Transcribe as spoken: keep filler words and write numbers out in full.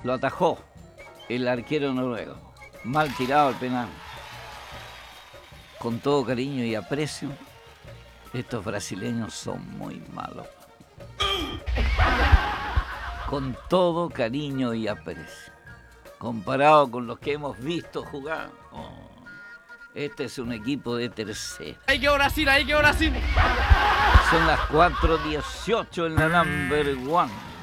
lo atajó el arquero noruego. Mal tirado el penal. Con todo cariño y aprecio, estos brasileños son muy malos. Con todo cariño y aprecio. Comparado con los que hemos visto jugar, oh, este es un equipo de tercera. ¡Hay que Brasil! ¡Hay que Brasil! Son las cuatro dieciocho en la number one.